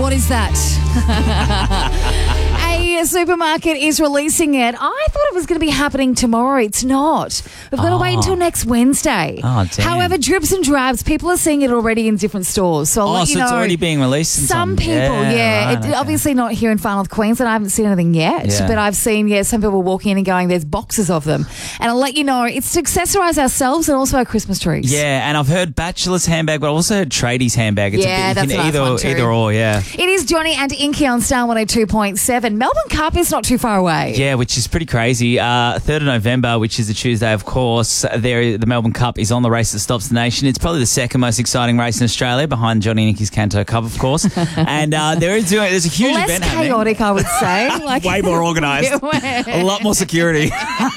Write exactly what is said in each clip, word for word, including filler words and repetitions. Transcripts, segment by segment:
What is that? A supermarket is releasing it. I thought it was going to be happening tomorrow. It's not. We've got Oh. to wait until next Wednesday. Oh, damn. However, drips and drabs, people are seeing it already in different stores. So I'll Oh, let so you know. it's already being released in Some some- people, yeah, yeah. right, it, okay. Obviously not here in Far North Queensland. I haven't seen anything yet. Yeah. But I've seen, yeah, some people walking in and going, there's boxes of them. And I'll let you know, it's to accessorise ourselves and also our Christmas trees. Yeah, and I've heard bachelor's handbag, but I've also heard tradies handbag. It's Yeah, a bit, that's you a can nice either, one too. either or, yeah. It is Johnny and Inky on Star one oh two point seven. Melbourne Cup is not too far away. Yeah, which is pretty crazy. Uh, third of November, which is a Tuesday, of course, there the Melbourne Cup is on the race that stops the nation. It's probably the second most exciting race in Australia, behind Johnny and Inky's Canto Cup, of course. and uh, there is doing, there's a huge Less event happening. chaotic, I would say. Like, Way more organised. A lot more security.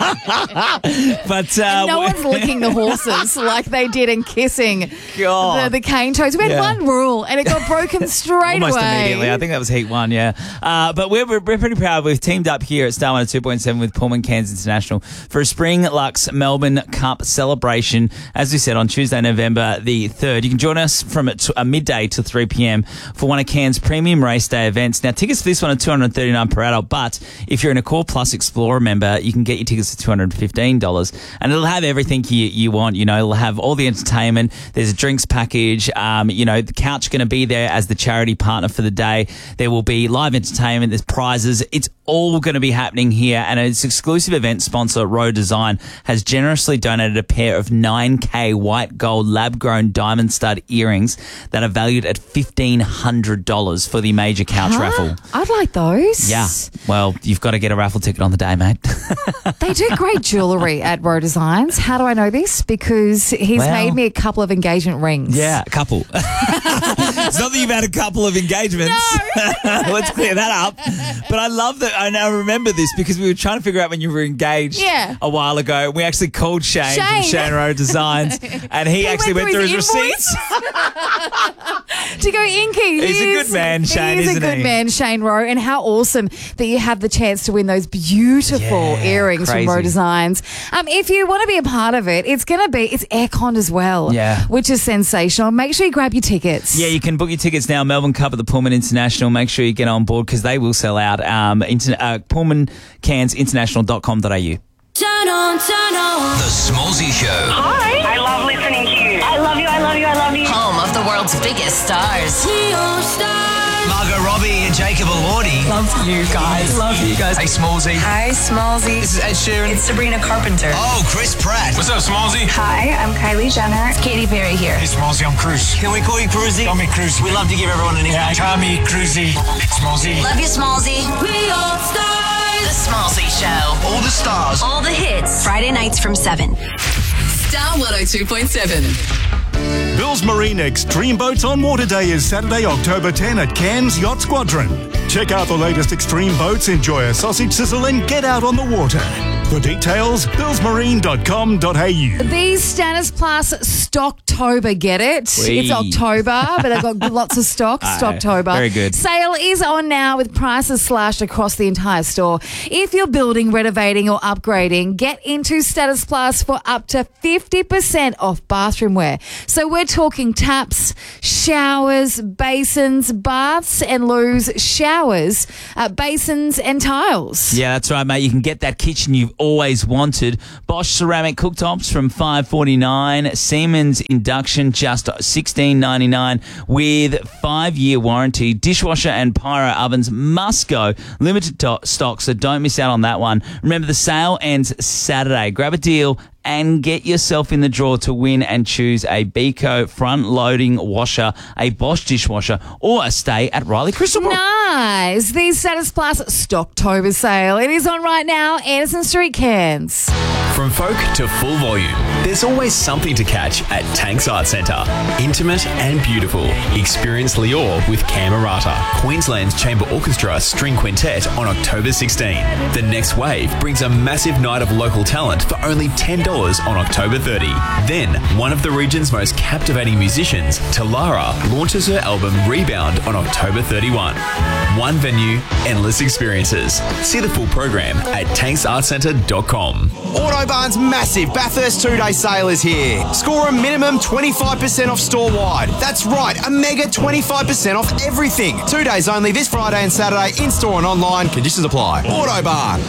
but uh, And no one's licking the horses like they did in kissing God. the, the cane toads. We had Yeah. one rule and it got broken straight Almost away. immediately. I think that was heat one, yeah. Uh, but we're, we're we're pretty proud. We've teamed up here at Star one oh two point seven with Pullman Cairns International for a Spring Lux Melbourne Cup celebration, as we said, on Tuesday, November the third. You can join us from at uh, midday till three p.m. for one of Cairns' premium race day events. Now, tickets for this one are two hundred thirty-nine dollars per adult, but if you're an Accor Plus Explorer member, you can get your tickets for two hundred fifteen dollars, and it'll have everything you, you want. You know, it'll have all the entertainment. There's a drinks package. Um, you know, the couch going to be there as the charity partner for the day. There will be live entertainment. There's prizes. It's all going to be happening here, and its exclusive event sponsor, Row Design, has generously donated a pair of nine K white gold lab-grown diamond stud earrings that are valued at fifteen hundred dollars for the major couch Huh? raffle. I'd like those. Yeah. Well, you've got to get a raffle ticket on the day, mate. They do great jewellery at Row Designs. How do I know this? Because he's Well- made me a couple of engagement rings. Yeah, a couple. It's not that you've had a couple of engagements. Let's clear that up. But I love that. I now remember this because we were trying to figure out when you were engaged Yeah. a while ago. We actually called Shane, from Shane. Shane Rowe Designs, and he, He actually went went through through his his invoice. receipts. To go Inky. He's a he good is- man, Shane, He is isn't a good he? man, Shane Rowe. And how awesome that you have the chance to win those beautiful Yeah, earrings crazy. from Row Designs. Um, if you want to be a part of it, it's going to be, it's aircon as well. Yeah. Which is sensational. Make sure you grab your tickets. Yeah, you can book your tickets now. Melbourne Cup at the Pullman International. Make sure you get on board because they will sell out. Um, inter- uh, pullman cairns international dot com dot a u. Turn on, turn on. The Smallsy Show. Hi. I love listening to you. I love you, I love you, I love you. Home of the world's biggest stars. Neon stars. Margot Robbie and Jacob Elordi. Love you guys. Love you guys. Hey, Smallsy. Hi, Smallsy. This is Ed Sheeran. It's Sabrina Carpenter. Oh, Chris Pratt. What's up, Smallsy? Hi, I'm Kylie Jenner. It's Katy Perry here. Hey, Smallsy, I'm Cruz. Can we call you Cruzy? Call me Cruz. We love to give everyone a nickname. Call me Cruzy. Smallsy. Love you, Smallsy. We all stars. The Smallsy Show. All the stars. All the hits. Friday nights from seven. Star one oh two point seven. Bill's Marine Extreme Boats on Water Day is Saturday, October tenth at Cairns Yacht Squadron. Check out the latest extreme boats, enjoy a sausage sizzle and get out on the water. For details, bills marine dot com dot a u. The Status Plus Stocktober, get it? Wee. It's October, but they've got lots of stock. Aye, Stocktober. very good. Sale is on now with prices slashed across the entire store. If you're building, renovating or upgrading, get into Status Plus for up to fifty percent off bathroom wear. So we're talking taps, showers, basins, baths and loos, showers, uh, basins and tiles. Yeah, that's right, mate. You can get that kitchen you've always wanted. Bosch ceramic cooktops from five forty-nine. Siemens induction just sixteen ninety-nine with five-year warranty. Dishwasher and pyro ovens must go. Limited to- stock, so don't miss out on that one. Remember, the sale ends Saturday. Grab a deal and get yourself in the draw to win and choose a Beko front-loading washer, a Bosch dishwasher, or a stay at Riley Crystalbrook. Nice. The Status Plus Stocktober sale. It is on right now. Anderson Street, Cairns. From folk to full volume, there's always something to catch at Tanks Art Centre. Intimate and beautiful. Experience Lior with Camerata, Queensland's Chamber Orchestra String Quintet on October sixteenth. The Next Wave brings a massive night of local talent for only ten dollars dollars on October thirtieth. Then, one of the region's most captivating musicians, Talara, launches her album Rebound on October thirty-first. One venue, endless experiences. See the full program at tanks art centre dot com. Autobarn's massive Bathurst two-day sale is here. Score a minimum twenty-five percent off store-wide. That's right, a mega twenty-five percent off everything. Two days only this Friday and Saturday, in-store and online. Conditions apply. Autobarn.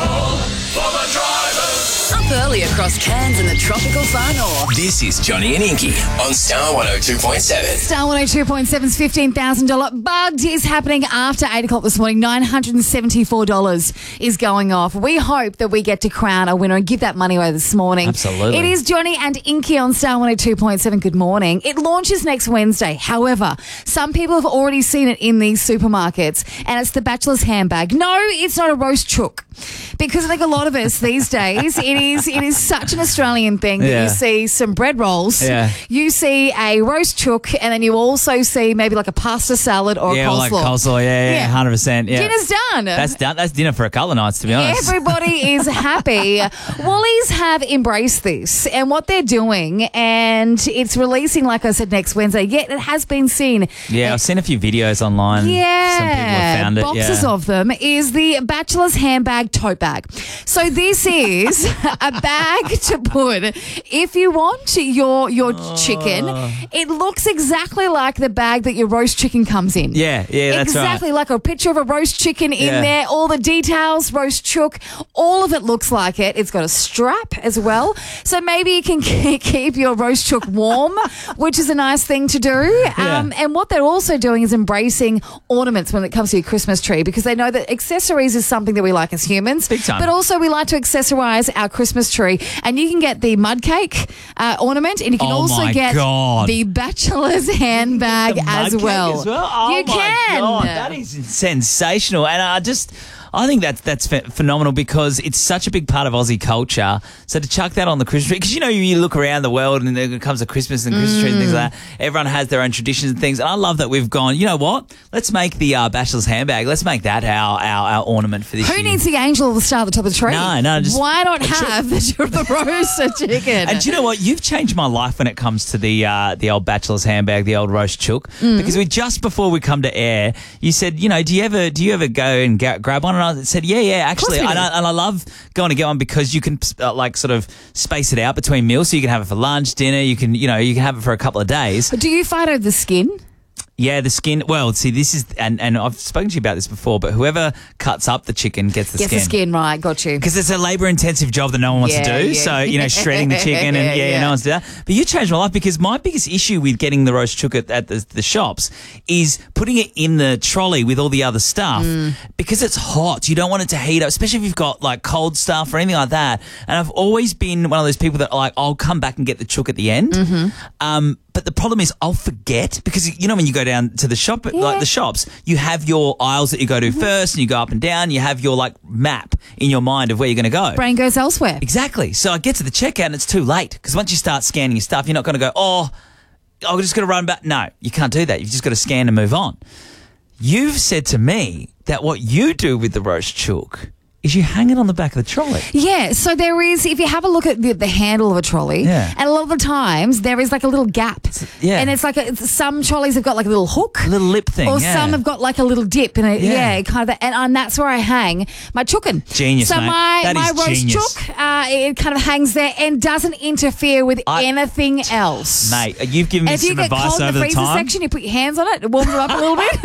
Up early across Cairns and the tropical far north. This is Johnny and Inky on Star one oh two point seven. Star one oh two point seven's fifteen thousand dollars Bugged is happening after eight o'clock this morning. nine hundred seventy-four dollars is going off. We hope that we get to crown a winner and give that money away this morning. Absolutely. It is Johnny and Inky on Star one oh two point seven. Good morning. It launches next Wednesday. However, some people have already seen it in these supermarkets, and it's the Bachelor's handbag. No, it's not a roast chook. Because I think a lot of us these days, it is it is such an Australian thing that Yeah. you see some bread rolls, Yeah. you see a roast chook, and then you also see maybe like a pasta salad or Yeah, a coleslaw. like coleslaw. Yeah, yeah, Yeah. hundred percent. Yeah, Dinner's done. That's done. That's dinner for a couple of nights, to be honest. Everybody is happy. Woolies have embraced this and what they're doing, and it's releasing, like I said, next Wednesday. Yet it has been seen. Yeah, I've seen a few videos online. Yeah, Some people have found it. boxes yeah. of them is the Bachelor's handbag tote bag. So this is a bag to put if you want your your chicken. It looks exactly like the bag that your roast chicken comes in. Yeah, yeah, that's exactly right. like a picture of a roast chicken in Yeah. there. All the details, roast chook, all of it looks like it. It's got a strap as well, so maybe you can keep your roast chook warm, which is a nice thing to do. Yeah. Um, and what they're also doing is embracing ornaments when it comes to your Christmas tree, because they know that accessories is something that we like as humans. Big time. But also we like to accessorize our Christmas tree. And you can get the mud cake uh, ornament, and you can Oh also my get God. the Bachelor's handbag The mud as cake well. as well? Oh you my can. God, that is sensational. And I just, I think that's that's ph- phenomenal because it's such a big part of Aussie culture. So to chuck that on the Christmas tree, because you know you look around the world and there comes to Christmas and Christmas trees and things like that. Everyone has their own traditions and things. And I love that we've gone, you know what? Let's make the uh, Bachelor's handbag. Let's make that our, our, our ornament for this Who year. needs the angel or the star at the top of the tree? No, no, just- Why not have the, the roasted chicken? And do you know what? You've changed my life when it comes to the uh, the old Bachelor's handbag, the old roast chook. Mm. Because we just before we come to air, you said, you know, do you ever do you ever go and ga- grab one? And I said, yeah, yeah, actually, we and do. I, and I love going to get one because you can uh, like sort of space it out between meals, so you can have it for lunch, dinner. You can, you know, you can have it for a couple of days. Do you fight over the skin? Yeah, the skin. Well, see, this is, and, and I've spoken to you about this before, but whoever cuts up the chicken gets the Gets skin. the skin right. Got you. Because it's a labour-intensive job that no one wants Yeah, to do. yeah. So, you know, shredding the chicken and, yeah, Yeah, yeah, yeah. no one's do that. But you changed my life because my biggest issue with getting the roast chook at, at the, the shops is putting it in the trolley with all the other stuff Mm. because it's hot. You don't want it to heat up, especially if you've got, like, cold stuff or anything like that. And I've always been one of those people that, are like, I'll come back and get the chook at the end. Mm-hmm. Um, but the problem is I'll forget because, you know, when you go down to the shop, like the shops, you have your aisles that you go to Mm-hmm. first and you go up and down. You have your, like, map in your mind of where you're going to go. Brain goes elsewhere. Exactly. So I get to the checkout and it's too late because once you start scanning your stuff, you're not going to go, oh, I'm just going to run back. No, you can't do that. You've just got to scan and move on. You've said to me that what you do with the roast chook is you hang it on the back of the trolley. Yeah, so there is, if you have a look at the, the handle of a trolley, Yeah. and a lot of the times there is like a little gap. yeah. And it's like, a, it's, some trolleys have got like a little hook. A little lip thing, Or yeah. some have got like a little dip. And Yeah. yeah, kind of, and, and that's where I hang my chookin. Genius, So mate. my, That my is roast genius. chook, uh, it kind of hangs there and doesn't interfere with I- anything else. Mate, you've given me And if you some get advice cold in over the the freezer time. section, you put your hands on it, it warms it up a little bit.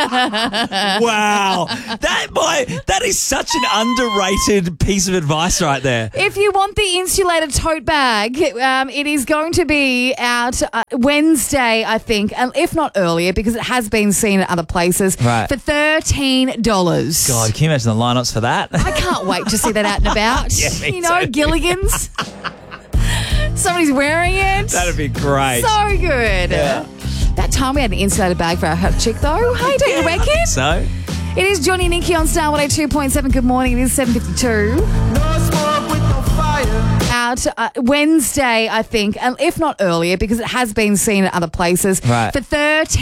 Wow. That, boy, that is such an underrated piece of advice right there. If you want the insulated tote bag, um, it is going to be out uh, Wednesday, I think, and if not earlier, because it has been seen at other places, Right. for thirteen dollars. God, can you imagine the lineups for that? I can't wait to see that out and about. Yeah, me you know, too. Gilligan's. Somebody's wearing it. That'd be great. So good. That time we had an insulated bag for our hot chick, though. Hey, don't you reckon? So, It is Johnny and Nikki on Star one oh two point seven. Good morning. It is seven fifty-two. Out uh, Wednesday, I think, and if not earlier, because it has been seen at other places. Right. For thirteen